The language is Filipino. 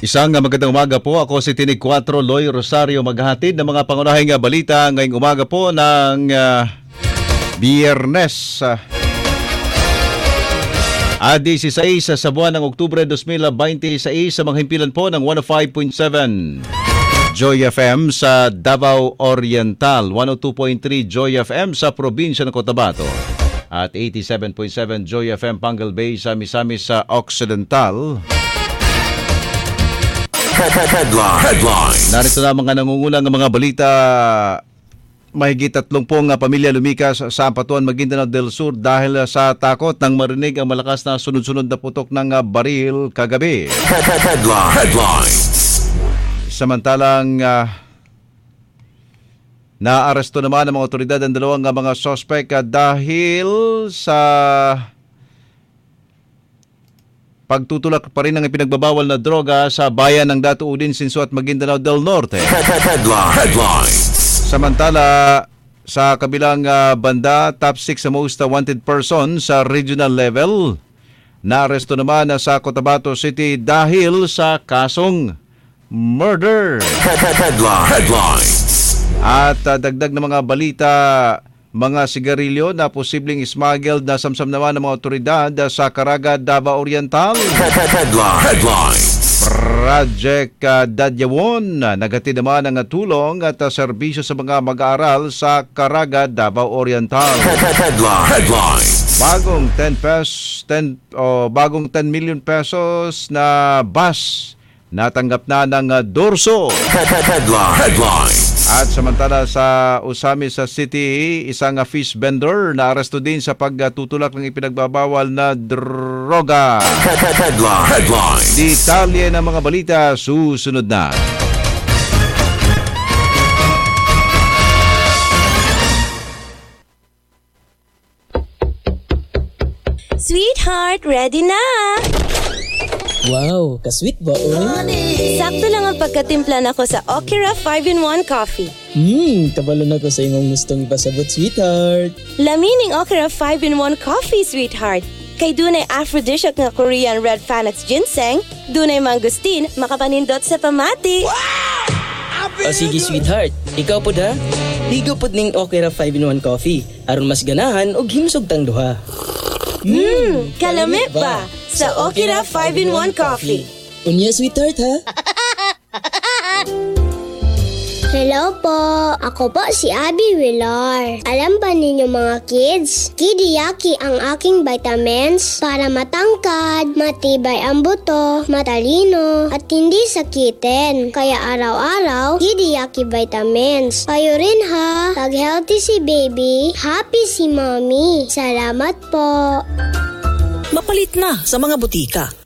Isang magandang umaga po. Ako si Tinig 4 Loy Rosario, maghahatid ng mga pangunahing balita ngayong umaga po ng Biyernes. 16 sa buwan ng Oktubre 2026 sa mga himpilan po ng 105.7 Joy FM sa Davao Oriental, 102.3 Joy FM sa probinsya ng Cotabato at 87.7 Joy FM Pangal Bay sa Misamis sa Occidental. Headline. Narito na mga nangungulang mga balita. Mahigit 30 pamilya lumikas sa Ampatuan, Maguindanao del Sur dahil sa takot nang marinig ang malakas na sunod-sunod na putok ng baril kagabi. Headline. Samantalang naaresto naman ng mga otoridad ang dalawang mga sospek dahil sa pagtutulak pa rin ng ipinagbabawal na droga sa bayan ng Dato Udin, Sinsu at Maguindanao del Norte. Headline. Samantala, sa kabilang banda, top 6 sa most wanted person sa regional level. Naaresto naman sa Cotabato City dahil sa kasong murder. Headline. At dagdag na mga balita, mga sigarilyo na posibleng smuggled na samsam naman ng mga otoridad sa Caraga, Davao Oriental. Headline. Project Dadyawon, naghatid naman ng tulong at serbisyo sa mga mag-aaral sa Caraga, Davao Oriental. Headline. Bagong 10 million pesos na bus natanggap na ng Dorso. Headline. At samantala sa Usamis sa City, isang fish vendor na aresto din sa pagtutulak ng ipinagbabawal na droga. Headline. Detalye ng mga balita susunod na. Sweetheart, ready na! Wow, ka-sweet ba, oy? Sakto lang ang pagkatimpla nako sa Okira 5-in-1 Coffee. Kabalo na ko sa imong gustong ipasabot, sweetheart. Lamining Okira 5-in-1 Coffee, sweetheart. Kay dunay aphrodisiac nga Korean red Panax ginseng, dunay mangustin, makapanindot sa pamati. O sige, sweetheart. Ikaw po da? Higo po ning Okira 5-in-1 Coffee. Aron mas ganahan og himsog tang duha. Kalamit ba? Sa Okira 5-in-1 Coffee. Unya, sweetheart, ha? Hello po, ako po si Abby Villar. Alam ba ninyo mga kids, Kidiyaki ang aking vitamins para matangkad, matibay ang buto, matalino, at hindi sakitin. Kaya araw-araw, Kidiyaki vitamins. Kayo rin ha, pag healthy si baby, happy si mommy. Salamat po. Mapalit na sa mga butika.